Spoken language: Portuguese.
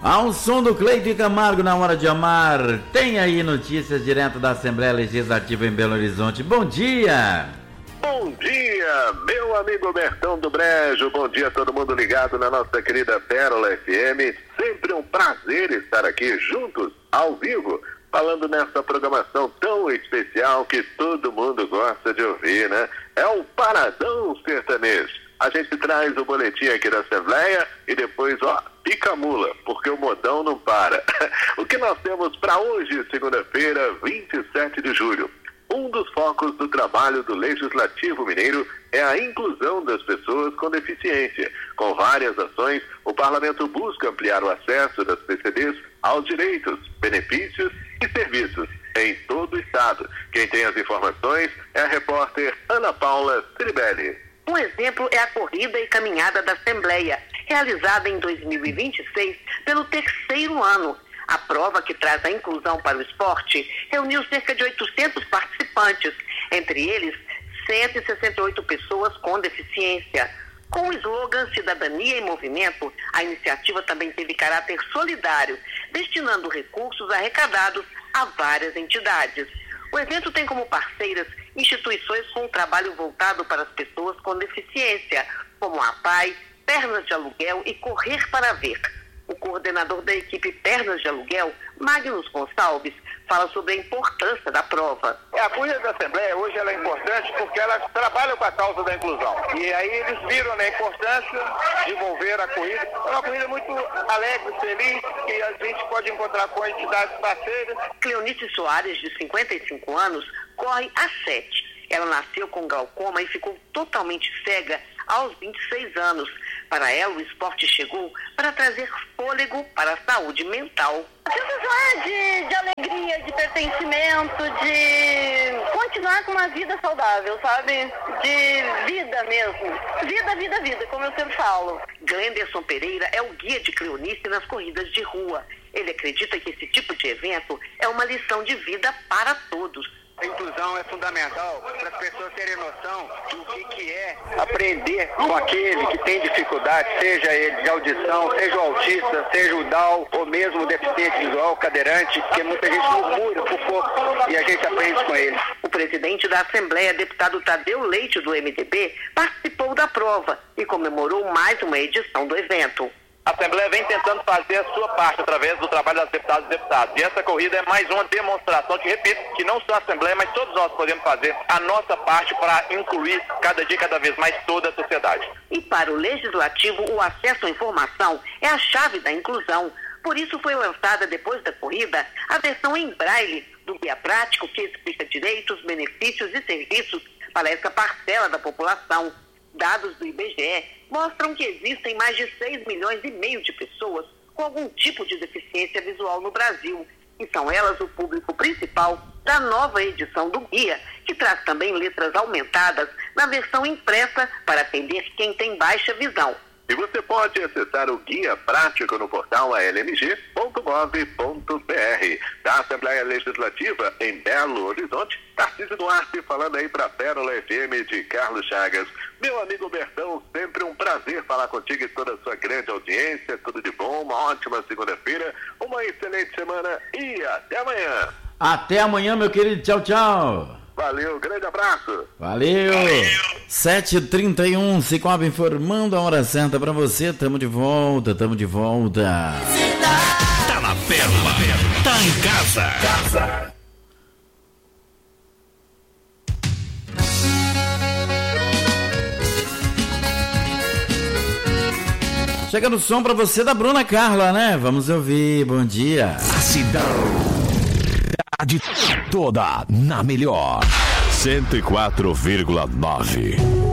Ao som do Cleito e Camargo na Hora de Amar, tem aí notícias direto da Assembleia Legislativa em Belo Horizonte. Bom dia! Bom dia, meu amigo Bertão do Brejo, bom dia a todo mundo ligado na nossa querida Pérola FM. Sempre um prazer estar aqui juntos, ao vivo, falando nessa programação tão especial que todo mundo gosta de ouvir, né? É o Paradão Sertanejo. A gente traz o boletim aqui da Assembleia e depois, pica a mula, porque o modão não para. O que nós temos para hoje, segunda-feira, 27 de julho? Um dos focos do trabalho do Legislativo Mineiro é a inclusão das pessoas com deficiência. Com várias ações, o Parlamento busca ampliar o acesso das PCDs aos direitos, benefícios e serviços em todo o Estado. Quem tem as informações é a repórter Ana Paula Tribelli. Um exemplo é a corrida e caminhada da Assembleia, realizada em 2026 pelo terceiro ano. A prova, que traz a inclusão para o esporte, reuniu cerca de 800 participantes, entre eles 168 pessoas com deficiência. Com o slogan Cidadania em Movimento, a iniciativa também teve caráter solidário, destinando recursos arrecadados a várias entidades. O evento tem como parceiras instituições com um trabalho voltado para as pessoas com deficiência, como a APAI, Pernas de Aluguel e Correr para Ver. O coordenador da equipe Pernas de Aluguel, Magnus Gonçalves, fala sobre a importância da prova. A corrida da Assembleia hoje ela é importante porque ela trabalha com a causa da inclusão. E aí eles viram a importância de envolver a corrida. É uma corrida muito alegre, feliz, que a gente pode encontrar com entidades parceiras. Cleonice Soares, de 55 anos, corre há 7. Ela nasceu com glaucoma e ficou totalmente cega aos 26 anos. Para ela, o esporte chegou para trazer fôlego para a saúde mental. A sensação é de alegria, de pertencimento, de continuar com uma vida saudável, sabe? De vida mesmo. Vida, como eu sempre falo. Glenderson Pereira é o guia de Cleonice nas corridas de rua. Ele acredita que esse tipo de evento é uma lição de vida para todos. A inclusão é fundamental para as pessoas terem noção do que é aprender com aquele que tem dificuldade, seja ele de audição, seja o autista, seja o Down, ou mesmo o deficiente visual, cadeirante, porque muita gente murmura por pouco e a gente aprende com ele. O presidente da Assembleia, deputado Tadeu Leite, do MDB, participou da prova e comemorou mais uma edição do evento. A Assembleia vem tentando fazer a sua parte através do trabalho das deputadas e deputados. E essa corrida é mais uma demonstração que, repito, que não só a Assembleia, mas todos nós podemos fazer a nossa parte para incluir cada dia, cada vez mais toda a sociedade. E para o Legislativo, o acesso à informação é a chave da inclusão. Por isso foi lançada, depois da corrida, a versão em braille do guia prático que explica direitos, benefícios e serviços para essa parcela da população. Dados do IBGE mostram que existem mais de 6,5 milhões de pessoas com algum tipo de deficiência visual no Brasil. E são elas o público principal da nova edição do guia, que traz também letras aumentadas na versão impressa para atender quem tem baixa visão. E você pode acessar o guia prático no portal almg.gov.br. Da Assembleia Legislativa em Belo Horizonte, Tarcísio Duarte falando aí para a Pérola FM de Carlos Chagas. Meu amigo Bertão, sempre um prazer falar contigo e toda a sua grande audiência. Tudo de bom, uma ótima segunda-feira, uma excelente semana e até amanhã. Até amanhã, meu querido. Tchau, tchau. Valeu, grande abraço. Valeu. 7h31, Cicobi informando a hora certa pra você. Tamo de volta. Tá na Pérola, tá em casa. Chega no som pra você da Bruna Carla, né? Vamos ouvir, bom dia. A cidade toda na melhor 104,9.